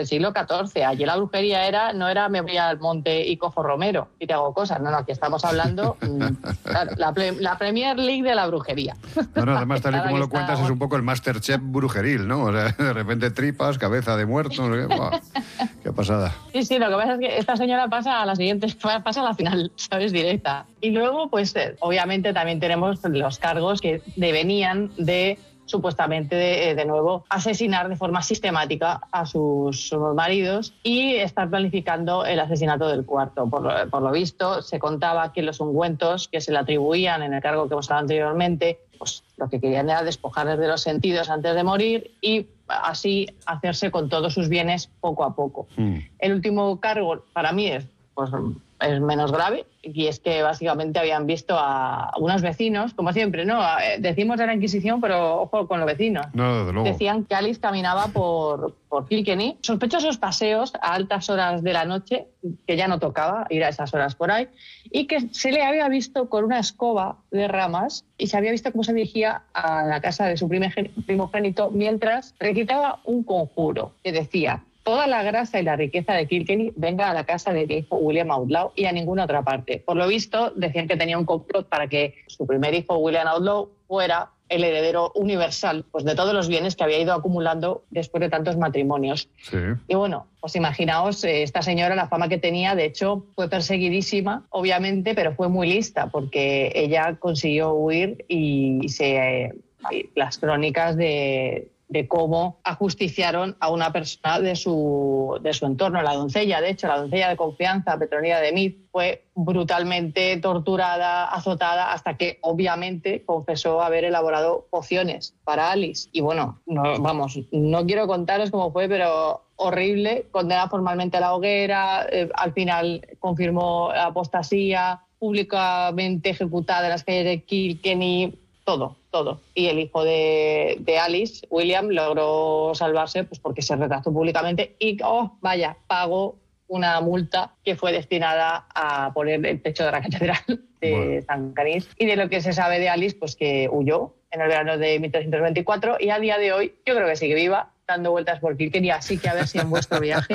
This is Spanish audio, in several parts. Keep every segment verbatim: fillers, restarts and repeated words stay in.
el siglo catorce. Allí la brujería era, no era me voy al monte y cojo romero y te hago cosas. No, no, aquí estamos hablando claro, la, la Premier League de la brujería. No, no, además, tal y como lo cuentas, es un poco el Masterchef brujeril, ¿no? O sea, de repente tripas, cabeza de muerto, no sé qué. ¡Wow! ¡Qué pasada! Sí, sí, lo que pasa es que esta señora pasa a la siguiente, pasa a la final, ¿sabes? Directa. Y luego, pues, obviamente también tenemos los cargos que devenían de supuestamente de, de nuevo asesinar de forma sistemática a sus, sus maridos y estar planificando el asesinato del cuarto. Por lo, por lo visto, se contaba que los ungüentos que se le atribuían en el cargo que hemos hablado anteriormente, pues lo que querían era despojarles de los sentidos antes de morir y así hacerse con todos sus bienes poco a poco. Mm. El último cargo para mí es, pues, es menos grave, y es que básicamente habían visto a unos vecinos, como siempre, ¿no? Decimos de la Inquisición, pero ojo con los vecinos. No, desde luego. Decían que Alice caminaba por, por Kilkenny, sospechosos paseos a altas horas de la noche, que ya no tocaba ir a esas horas por ahí, y que se le había visto con una escoba de ramas y se había visto cómo se dirigía a la casa de su primogénito mientras recitaba un conjuro que decía: toda la grasa y la riqueza de Kilkenny venga a la casa de mi hijo William Outlaw y a ninguna otra parte. Por lo visto, decían que tenía un complot para que su primer hijo, William Outlaw, fuera el heredero universal, pues, de todos los bienes que había ido acumulando después de tantos matrimonios. Sí. Y bueno, pues imaginaos, eh, esta señora, la fama que tenía, de hecho, fue perseguidísima, obviamente, pero fue muy lista, porque ella consiguió huir y se eh, las crónicas de... de cómo ajusticiaron a una persona de su, de su entorno. La doncella, de hecho, la doncella de confianza, Petronila de Meath, fue brutalmente torturada, azotada, hasta que obviamente confesó haber elaborado pociones para Alice. Y bueno, no, vamos, no quiero contaros cómo fue, pero horrible, condenada formalmente a la hoguera, eh, al final confirmó la apostasía, públicamente ejecutada en las calles de Kilkenny, todo, todo. Y el hijo de, de Alice, William, logró salvarse pues porque se retractó públicamente y, oh, vaya, pagó una multa que fue destinada a poner el techo de la catedral de bueno. San Canís. Y de lo que se sabe de Alice, pues que huyó en el verano de mil trescientos veinticuatro y a día de hoy yo creo que sigue viva, dando vueltas por Kilkenny, así que a ver si en vuestro viaje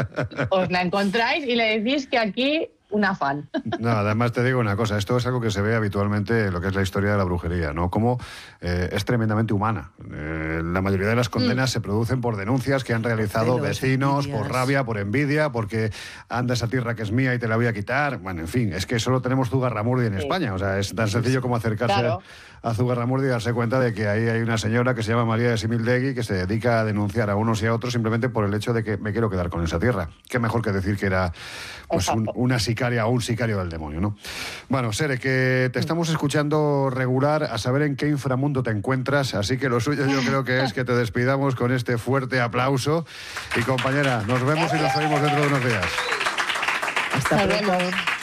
os la encontráis y le decís que aquí una fan. No, además te digo una cosa, esto es algo que se ve habitualmente en lo que es la historia de la brujería, ¿no? Como eh, es tremendamente humana. Eh, la mayoría de las condenas mm. se producen por denuncias que han realizado vecinos, envidias. Por rabia, por envidia, porque anda esa tierra que es mía y te la voy a quitar. Bueno, en fin, es que solo tenemos Zugarramurdi en sí. España. O sea, es tan sencillo como acercarse claro. a, a Zugarramurdi y darse cuenta de que ahí hay una señora que se llama María de Simildegui que se dedica a denunciar a unos y a otros simplemente por el hecho de que me quiero quedar con esa tierra. Qué mejor que decir que era pues un, una sicaria o un sicario del demonio, ¿no? Bueno, Sere, que te estamos escuchando regular, a saber en qué inframundo te encuentras, así que lo suyo yo creo que es que te despidamos con este fuerte aplauso. Y compañera, nos vemos y nos oímos dentro de unos días. Hasta luego.